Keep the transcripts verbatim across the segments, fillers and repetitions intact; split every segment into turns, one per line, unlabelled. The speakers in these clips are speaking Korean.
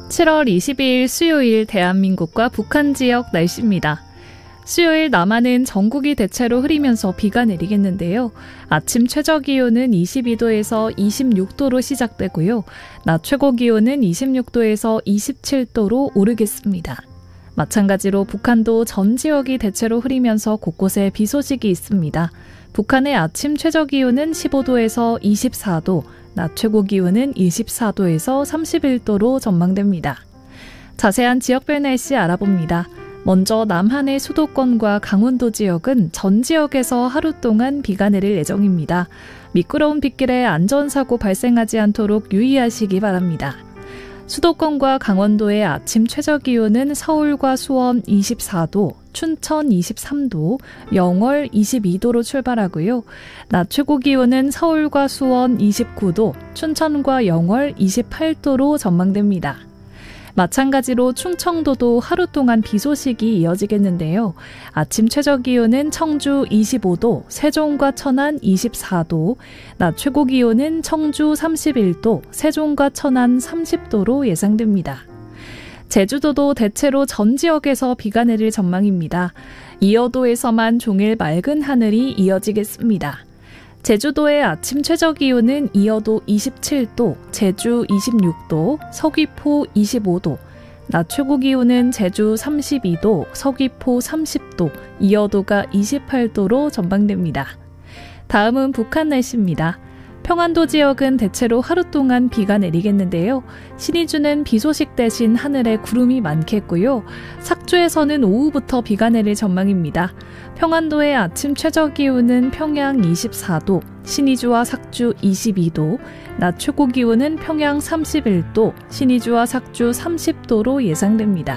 칠월 이십이일 수요일 대한민국과 북한 지역 날씨입니다. 수요일 남한은 전국이 대체로 흐리면서 비가 내리겠는데요. 아침 최저기온은 이십이도에서 이십육도로 시작되고요. 낮 최고기온은 이십육도에서 이십칠도로 오르겠습니다. 마찬가지로 북한도 전 지역이 대체로 흐리면서 곳곳에 비 소식이 있습니다. 북한의 아침 최저기온은 십오도에서 이십사도, 낮 최고기온은 이십사도에서 삼십일도로 전망됩니다. 자세한 지역별 날씨 알아봅니다. 먼저 남한의 수도권과 강원도 지역은 전 지역에서 하루 동안 비가 내릴 예정입니다. 미끄러운 빗길에 안전사고 발생하지 않도록 유의하시기 바랍니다. 수도권과 강원도의 아침 최저기온은 서울과 수원 이십사도, 춘천 이십삼도, 영월 이십이도로 출발하고요. 낮 최고기온은 서울과 수원 이십구도, 춘천과 영월 이십팔도로 전망됩니다. 마찬가지로 충청도도 하루 동안 비 소식이 이어지겠는데요. 아침 최저기온은 청주 이십오도, 세종과 천안 이십사도, 낮 최고기온은 청주 삼십일도, 세종과 천안 삼십도로 예상됩니다. 제주도도 대체로 전 지역에서 비가 내릴 전망입니다. 이어도에서만 종일 맑은 하늘이 이어지겠습니다. 제주도의 아침 최저기온은 이어도 이십칠도, 제주 이십육도, 서귀포 이십오도, 낮 최고기온은 제주 삼십이도, 서귀포 삼십도, 이어도가 이십팔도로 전망됩니다. 다음은 북한 날씨입니다. 평안도 지역은 대체로 하루 동안 비가 내리겠는데요. 신의주는 비 소식 대신 하늘에 구름이 많겠고요. 삭주에서는 오후부터 비가 내릴 전망입니다. 평안도의 아침 최저기온은 평양 이십사도, 신의주와 삭주 이십이도, 낮 최고기온은 평양 삼십일도, 신의주와 삭주 삼십도로 예상됩니다.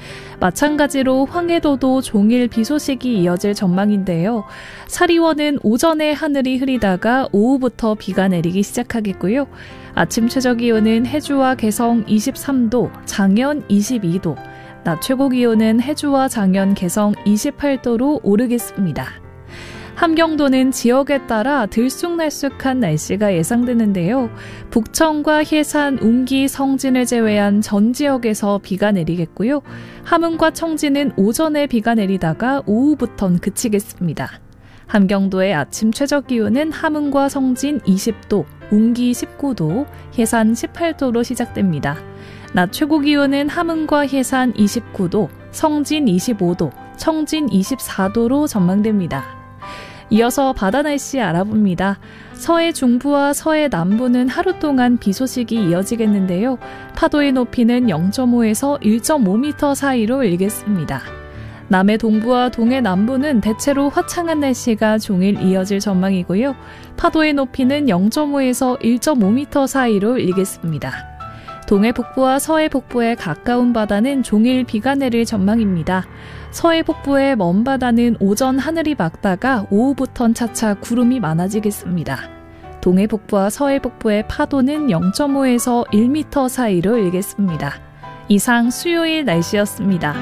마찬가지로 황해도도 종일 비 소식이 이어질 전망인데요. 사리원은 오전에 하늘이 흐리다가 오후부터 비가 내리기 시작하겠고요. 아침 최저기온은 해주와 개성 이십삼도, 장연 이십이도, 낮 최고기온은 해주와 장연, 개성 이십팔도로 오르겠습니다. 함경도는 지역에 따라 들쑥날쑥한 날씨가 예상되는데요. 북천과 해산, 웅기, 성진을 제외한 전 지역에서 비가 내리겠고요. 함흥과 청진은 오전에 비가 내리다가 오후부턴 그치겠습니다. 함경도의 아침 최저기온은 함흥과 성진 이십도, 웅기 십구도, 해산 십팔도로 시작됩니다. 낮 최고기온은 함흥과 해산 이십구도, 성진 이십오도, 청진 이십사도로 전망됩니다. 이어서 바다 날씨 알아봅니다. 서해 중부와 서해 남부는 하루 동안 비 소식이 이어지겠는데요. 파도의 높이는 영점오에서 일점오 미터 사이로 일겠습니다. 남해 동부와 동해 남부는 대체로 화창한 날씨가 종일 이어질 전망이고요. 파도의 높이는 영점오에서 일점오 미터 사이로 일겠습니다. 동해 북부와 서해 북부의 가까운 바다는 종일 비가 내릴 전망입니다. 서해 북부의 먼 바다는 오전 하늘이 맑다가 오후부턴 차차 구름이 많아지겠습니다. 동해 북부와 서해 북부의 파도는 영점오에서 일 미터 사이로 일겠습니다. 이상 수요일 날씨였습니다.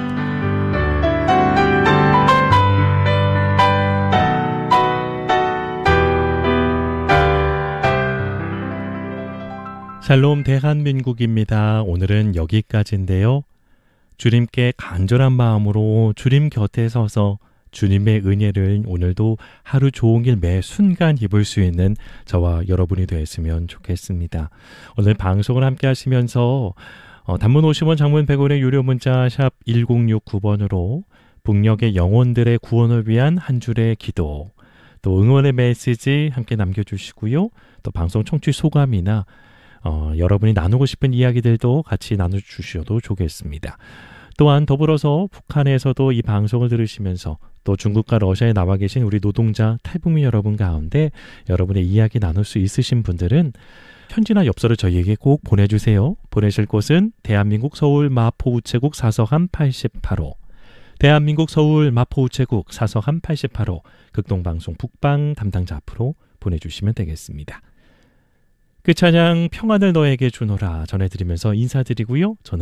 샬롬 대한민국입니다. 오늘은 여기까지인데요. 주님께 간절한 마음으로 주님 곁에 서서 주님의 은혜를 오늘도 하루 종일 매 순간 입을 수 있는 저와 여러분이 되었으면 좋겠습니다. 오늘 방송을 함께 하시면서 어, 단문 오십 원, 장문 백 원의 유료 문자 샵 일공육구 번으로 북녘의 영혼들의 구원을 위한 한 줄의 기도, 또 응원의 메시지 함께 남겨주시고요. 또 방송 청취 소감이나 어, 여러분이 나누고 싶은 이야기들도 같이 나눠주셔도 좋겠습니다. 또한 더불어서 북한에서도 이 방송을 들으시면서 또 중국과 러시아에 나와 계신 우리 노동자 탈북민 여러분 가운데 여러분의 이야기 나눌 수 있으신 분들은 편지나 엽서를 저희에게 꼭 보내주세요. 보내실 곳은 대한민국 서울 마포우체국 사서함 팔십팔호, 대한민국 서울 마포우체국 사서함 팔십팔호 극동방송 북방 담당자 앞으로 보내주시면 되겠습니다. 그 찬양 평안을 너에게 주노라 전해드리면서 인사드리고요. 저는